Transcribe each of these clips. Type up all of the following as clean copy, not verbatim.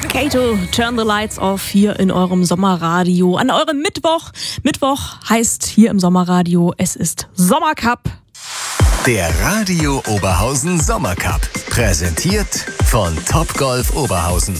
Kato, Turn the Lights Off hier in eurem Sommerradio. An eurem Mittwoch. Mittwoch heißt hier im Sommerradio, es ist Sommercup. Der Radio Oberhausen Sommercup. Präsentiert von Topgolf Oberhausen.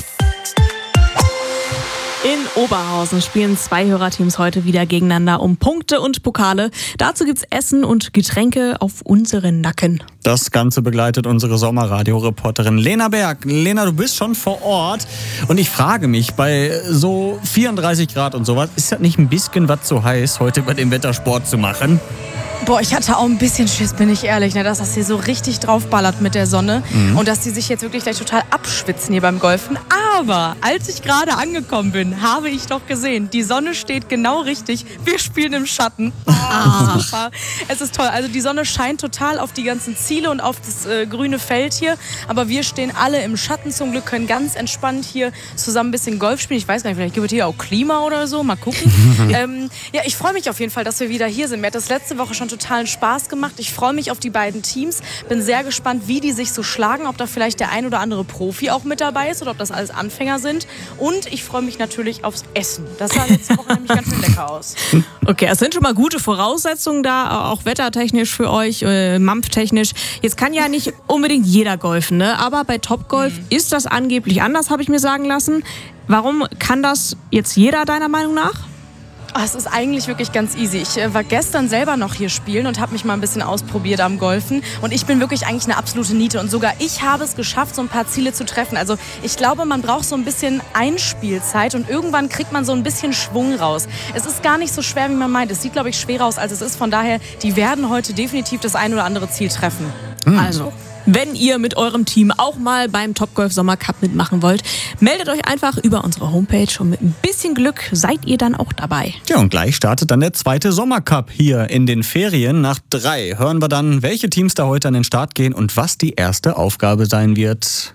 In Oberhausen spielen 2 Hörerteams heute wieder gegeneinander um Punkte und Pokale. Dazu gibt's Essen und Getränke auf unseren Nacken. Das Ganze begleitet unsere Sommerradio-Reporterin Lena Berg. Lena, du bist schon vor Ort und ich frage mich, bei so 34 Grad und sowas, ist das nicht ein bisschen was zu heiß, heute bei dem Wetter Sport zu machen? Boah, ich hatte auch ein bisschen Schiss, bin ich ehrlich, ne, dass das hier so richtig draufballert mit der Sonne und dass die sich jetzt wirklich gleich total abschwitzen hier beim Golfen. Aber als ich gerade angekommen bin, habe ich doch gesehen, die Sonne steht genau richtig. Wir spielen im Schatten. Super. Es ist toll. Also die Sonne scheint total auf die ganzen Ziele und auf das grüne Feld hier. Aber wir stehen alle im Schatten zum Glück, können ganz entspannt hier zusammen ein bisschen Golf spielen. Ich weiß gar nicht, vielleicht gibt es hier auch Klima oder so. Mal gucken. Ja, ich freue mich auf jeden Fall, dass wir wieder hier sind. Mir hat das letzte Woche schon totalen Spaß gemacht. Ich freue mich auf die beiden Teams. Bin sehr gespannt, wie die sich so schlagen. Ob da vielleicht der ein oder andere Profi auch mit dabei ist oder ob das alles Anfänger sind. Und ich freue mich natürlich aufs Essen. Das sah letzte Woche nämlich ganz schön lecker aus. Okay, es sind schon mal gute Voraussetzungen da, auch wettertechnisch für euch, mampftechnisch. Jetzt kann ja nicht unbedingt jeder golfen, ne? Aber bei Topgolf ist das angeblich anders, habe ich mir sagen lassen. Warum kann das jetzt jeder deiner Meinung nach? Es ist eigentlich wirklich ganz easy. Ich war gestern selber noch hier spielen und habe mich mal ein bisschen ausprobiert am Golfen. Und ich bin wirklich eigentlich eine absolute Niete. Und sogar ich habe es geschafft, so ein paar Ziele zu treffen. Also ich glaube, man braucht so ein bisschen Einspielzeit und irgendwann kriegt man so ein bisschen Schwung raus. Es ist gar nicht so schwer, wie man meint. Es sieht, glaube ich, schwerer aus, als es ist. Von daher, die werden heute definitiv das ein oder andere Ziel treffen. Also, wenn ihr mit eurem Team auch mal beim Topgolf Sommercup mitmachen wollt, meldet euch einfach über unsere Homepage und mit ein bisschen Glück seid ihr dann auch dabei. Ja, und gleich startet dann der zweite Sommercup hier in den Ferien. Nach 3 hören wir dann, welche Teams da heute an den Start gehen und was die erste Aufgabe sein wird.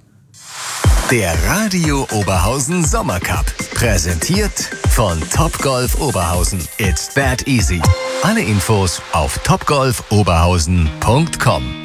Der Radio Oberhausen Sommercup. Präsentiert von Topgolf Oberhausen. It's that easy. Alle Infos auf topgolfoberhausen.com.